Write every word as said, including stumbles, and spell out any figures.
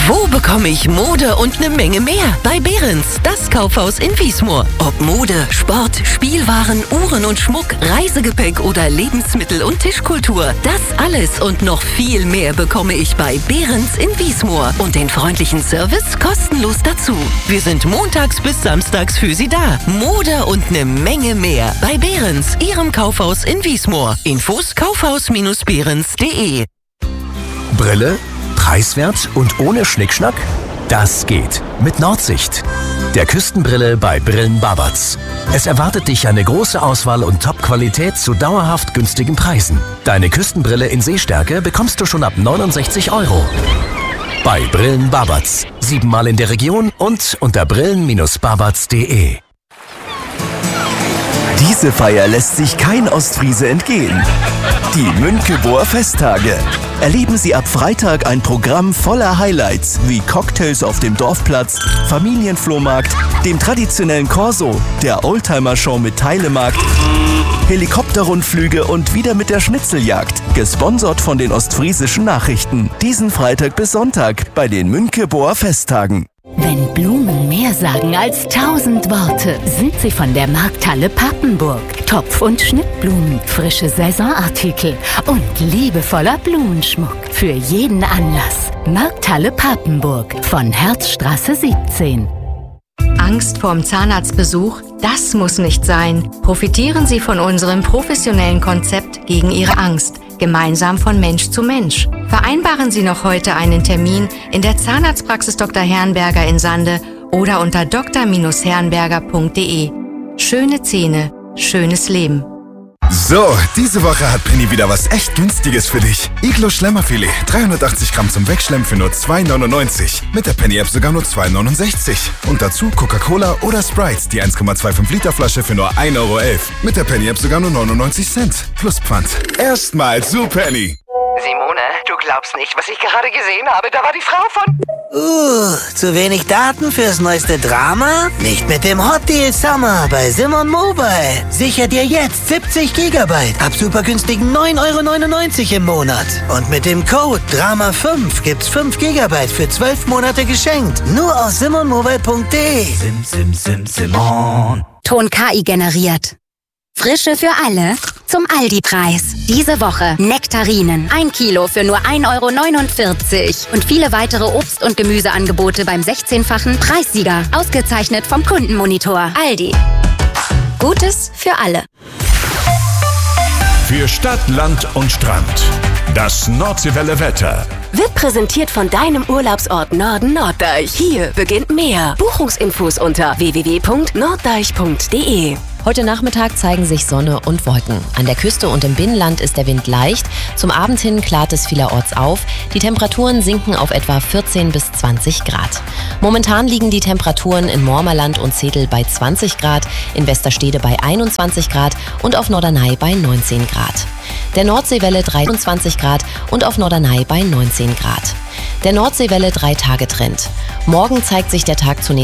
Wo bekomme ich Mode und eine Menge mehr? Bei Behrens, das Kaufhaus in Wiesmoor. Ob Mode, Sport, Spielwaren, Uhren und Schmuck, Reisegepäck oder Lebensmittel und Tischkultur. Das alles und noch viel mehr bekomme ich bei Behrens in Wiesmoor. Und den freundlichen Service kostenlos dazu. Wir sind montags bis samstags für Sie da. Mode und eine Menge mehr. Bei Behrens, Ihrem Kaufhaus in Wiesmoor. Infos kaufhaus Bindestrich behrens punkt de. Brille? Preiswert und ohne Schnickschnack? Das geht mit Nordsicht, der Küstenbrille bei Brillen Babatz. Es erwartet dich eine große Auswahl und Top-Qualität zu dauerhaft günstigen Preisen. Deine Küstenbrille in Sehstärke bekommst du schon ab neunundsechzig Euro. Bei Brillen Babatz. Siebenmal in der Region und unter brillen Bindestrich babatz punkt de. Diese Feier lässt sich kein Ostfriese entgehen. Die Münkewoer Festtage. Erleben Sie ab Freitag ein Programm voller Highlights wie Cocktails auf dem Dorfplatz, Familienflohmarkt, dem traditionellen Corso, der Oldtimer-Show mit Teilemarkt, Helikopterrundflüge und wieder mit der Schnitzeljagd. Gesponsert von den Ostfriesischen Nachrichten. Diesen Freitag bis Sonntag bei den Münkewoer Festtagen. Wenn Blumen mehr sagen als tausend Worte, sind sie von der Markthalle Papenburg. Topf- und Schnittblumen, frische Saisonartikel und liebevoller Blumenschmuck für jeden Anlass. Markthalle Papenburg von Herzstraße siebzehn. Angst vorm Zahnarztbesuch? Das muss nicht sein. Profitieren Sie von unserem professionellen Konzept gegen Ihre Angst. Gemeinsam von Mensch zu Mensch. Vereinbaren Sie noch heute einen Termin in der Zahnarztpraxis Doktor Herrenberger in Sande oder unter d r Bindestrich herrenberger punkt de. Schöne Zähne, schönes Leben. So, diese Woche hat Penny wieder was echt Günstiges für dich. Iglo Schlemmerfilet, dreihundertachtzig Gramm zum Wegschlemmen für nur zwei neunundneunzig. Mit der Penny-App sogar nur zwei neunundsechzig. Und dazu Coca-Cola oder Sprite, die eins Komma fünfundzwanzig Liter Flasche für nur ein Euro elf. Mit der Penny-App sogar nur neunundneunzig Cent. Plus Pfand. Erstmal zu Penny. Simone, du glaubst nicht, was ich gerade gesehen habe. Da war die Frau von... Uh, zu wenig Daten fürs neueste Drama? Nicht mit dem Hot Deal Summer bei Simon Mobile. Sicher dir jetzt siebzig Gigabyte ab super günstigen neun Euro neunundneunzig im Monat. Und mit dem Code Drama fünf gibt's fünf Gigabyte für zwölf Monate geschenkt. Nur aus simon mobile punkt de. Sim, sim, sim, Simon. Ton K I generiert. Frische für alle zum Aldi-Preis. Diese Woche Nektarinen. Ein Kilo für nur ein Euro neunundvierzig. Und viele weitere Obst- und Gemüseangebote beim sechzehnfachen Preissieger. Ausgezeichnet vom Kundenmonitor. Aldi. Gutes für alle. Für Stadt, Land und Strand. Das Nordseewelle Wetter. Wird präsentiert von deinem Urlaubsort Norden Norddeich. Hier beginnt mehr. Buchungsinfos unter w w w punkt norddeich punkt de. Heute Nachmittag zeigen sich Sonne und Wolken. An der Küste und im Binnenland ist der Wind leicht. Zum Abend hin klart es vielerorts auf. Die Temperaturen sinken auf etwa vierzehn bis zwanzig Grad. Momentan liegen die Temperaturen in Mormerland und Zedel bei zwanzig Grad, in Westerstede bei einundzwanzig Grad und auf Norderney bei neunzehn Grad. Der Nordseewelle dreiundzwanzig Grad und auf Norderney bei neunzehn Grad. Der Nordseewelle drei Tage Trend. Morgen zeigt sich der Tag zunächst